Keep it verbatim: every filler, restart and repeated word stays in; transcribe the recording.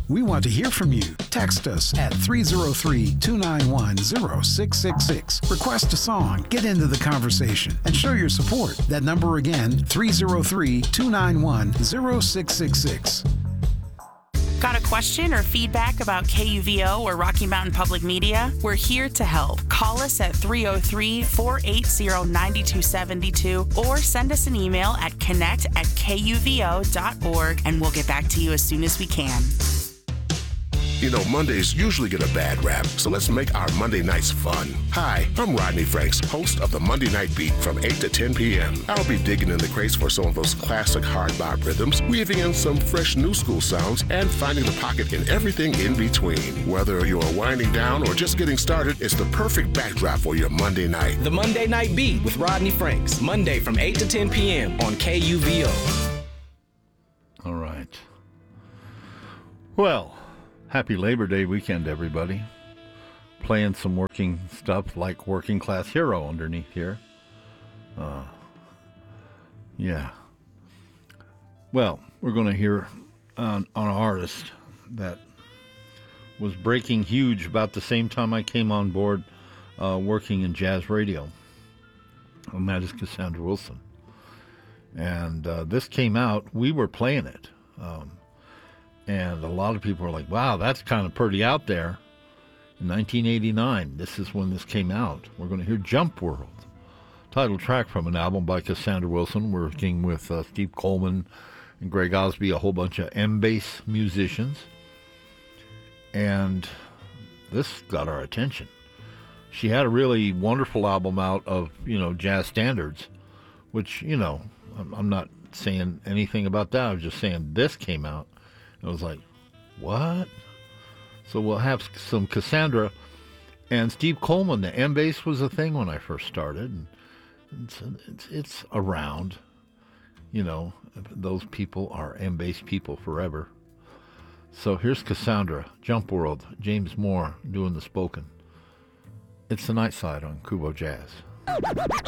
We want to hear from you. Text us at three oh three, two nine one, oh six six six. Request a song, get into the conversation, and show your support. That number again, three oh three, two nine one, oh six six six. Got a question or feedback about K U V O or Rocky Mountain Public Media? We're here to help. Call us at three oh three, four eight zero, nine two seven two or send us an email at connect at K U V O dot org and we'll get back to you as soon as we can. You know, Mondays usually get a bad rap, so let's make our Monday nights fun. Hi, I'm Rodney Franks, host of the Monday Night Beat from eight to ten p.m. I'll be digging in the crates for some of those classic hard bop rhythms, weaving in some fresh new school sounds, and finding the pocket in everything in between. Whether you're winding down or just getting started, it's the perfect backdrop for your Monday night. The Monday Night Beat with Rodney Franks, Monday from eight to ten p.m. on K U V O. All right. Well, happy Labor Day weekend, everybody. Playing some working stuff like Working Class Hero underneath here. Uh, yeah. Well, we're going to hear an, an artist that was breaking huge about the same time I came on board uh, working in jazz radio. And that is Cassandra Wilson. And uh, this came out, we were playing it. Um, And a lot of people are like, wow, that's kind of pretty out there. In nineteen eighty-nine, this is when this came out. We're going to hear Jump World, title track from an album by Cassandra Wilson, working with uh, Steve Coleman and Greg Osby, a whole bunch of M-bass musicians. And this got our attention. She had a really wonderful album out of, you know, jazz standards, which, you know, I'm, I'm not saying anything about that. I was just saying this came out. I was like, what? So we'll have some Cassandra and Steve Coleman. The M-bass was a thing when I first started. And it's, it's, it's around. You know, those people are M-bass people forever. So here's Cassandra, Jump World, James Moore doing the spoken. It's the Night Side on Kubo Jazz.